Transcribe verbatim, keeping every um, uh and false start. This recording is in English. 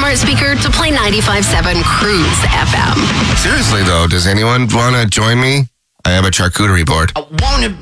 smart speaker to play ninety-five point seven Cruise F M. Seriously, though, does anyone want to join me? I have a charcuterie board. I wanna